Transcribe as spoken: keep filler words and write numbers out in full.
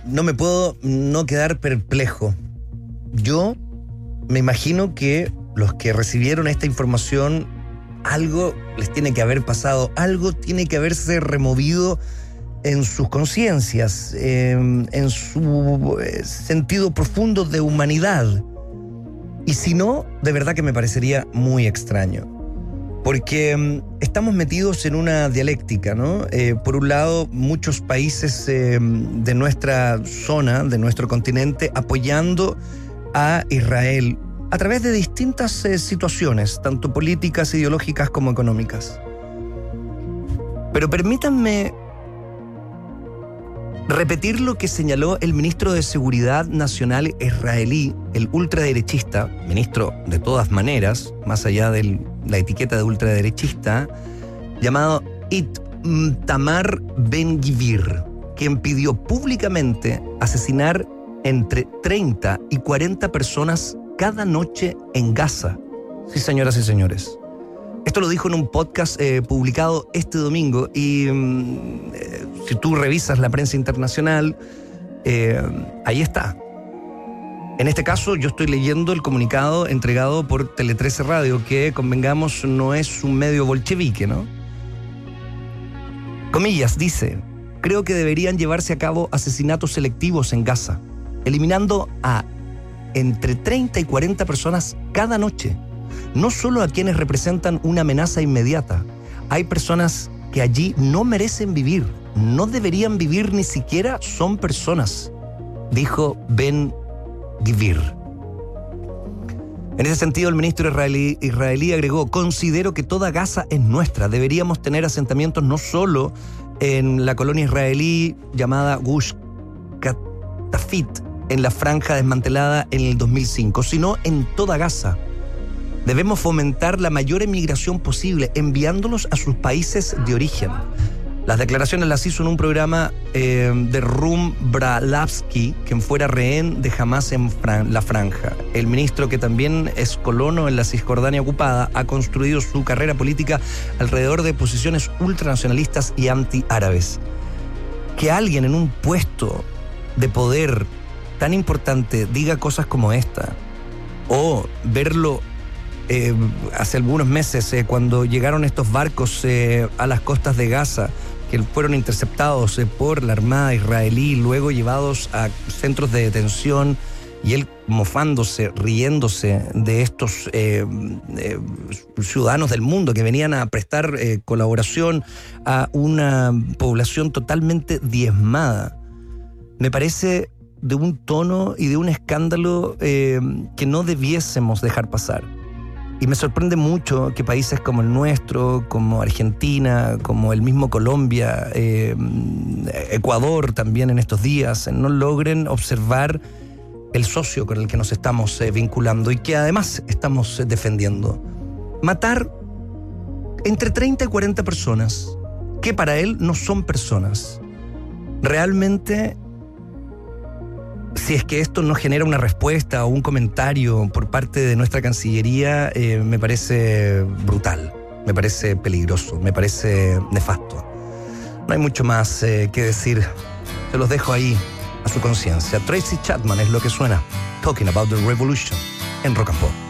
no me puedo no quedar perplejo. Yo me imagino que los que recibieron esta información, algo les tiene que haber pasado, algo tiene que haberse removido en sus conciencias, eh, en su eh, sentido profundo de humanidad. Y si no, de verdad que me parecería muy extraño. Porque eh, estamos metidos en una dialéctica, ¿no? Eh, por un lado, muchos países eh, de nuestra zona, de nuestro continente, apoyando a Israel a través de distintas eh, situaciones, tanto políticas, ideológicas como económicas. Pero permítanme repetir lo que señaló el ministro de Seguridad Nacional israelí, el ultraderechista, ministro de todas maneras, más allá de la etiqueta de ultraderechista, llamado Itamar Ben-Gvir, quien pidió públicamente asesinar entre treinta y cuarenta personas cada noche en Gaza. Sí, señoras y señores. Esto lo dijo en un podcast eh, publicado este domingo y eh, si tú revisas la prensa internacional, eh, ahí está. En este caso yo estoy leyendo el comunicado entregado por Tele trece Radio, que convengamos no es un medio bolchevique, ¿no? Comillas, dice: creo que deberían llevarse a cabo asesinatos selectivos en Gaza, eliminando a entre treinta y cuarenta personas cada noche. No solo a quienes representan una amenaza inmediata. Hay personas que allí no merecen vivir, no deberían vivir, ni siquiera son personas, dijo Ben-Gvir. En ese sentido, el ministro israelí, israelí agregó: considero que toda Gaza es nuestra. Deberíamos tener asentamientos no solo en la colonia israelí llamada Gush Katafit, en la franja desmantelada en el dos mil cinco, sino en toda Gaza. Debemos fomentar la mayor emigración posible, enviándolos a sus países de origen. Las declaraciones las hizo en un programa eh, de Rum Bralavsky, quien fuera rehén de Hamas en Fran- la franja. El ministro, que también es colono en la Cisjordania ocupada, ha construido su carrera política alrededor de posiciones ultranacionalistas y antiárabes. Que alguien en un puesto de poder tan importante diga cosas como esta, o verlo Eh, hace algunos meses, eh, cuando llegaron estos barcos eh, a las costas de Gaza, que fueron interceptados eh, por la Armada israelí, luego llevados a centros de detención, y él mofándose, riéndose de estos eh, eh, ciudadanos del mundo que venían a prestar eh, colaboración a una población totalmente diezmada. Me parece de un tono y de un escándalo eh, que no debiésemos dejar pasar. Y me sorprende mucho que países como el nuestro, como Argentina, como el mismo Colombia, eh, Ecuador también en estos días, no logren observar el socio con el que nos estamos eh, vinculando y que además estamos eh, defendiendo. Matar entre treinta y cuarenta personas, que para él no son personas. Realmente, si es que esto no genera una respuesta o un comentario por parte de nuestra Cancillería, eh, me parece brutal, me parece peligroso, me parece nefasto. No hay mucho más eh, que decir, se los dejo ahí a su conciencia. Tracy Chapman es lo que suena, Talking About the Revolution, en Rock and Pop.